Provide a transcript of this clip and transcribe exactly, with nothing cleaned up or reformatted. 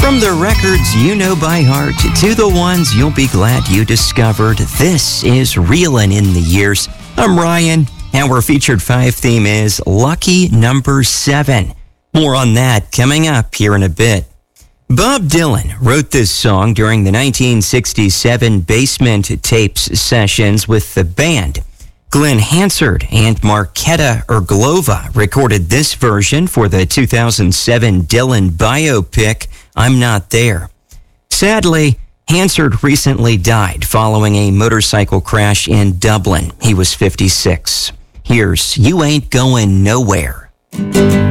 From the records you know by heart to the ones you'll be glad you discovered, this is Reelin' in the Years. I'm Ryan, and our featured five theme is Lucky Number Seven. More on that coming up here in a bit. Bob Dylan wrote this song during the nineteen sixty-seven Basement Tapes sessions with the band. Glenn Hansard and Marketa Erglova recorded this version for the two thousand seven Dylan biopic, I'm Not There. Sadly, Hansard recently died following a motorcycle crash in Dublin. He was fifty-six. Here's You Ain't Going Nowhere.